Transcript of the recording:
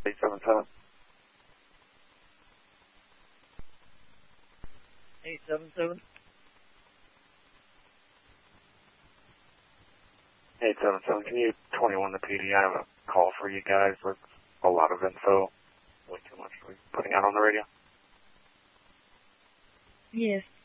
877. 877. 877, can you 21 the PD? I have a call for you guys with a lot of info. Way too much we're putting out on the radio. Yes.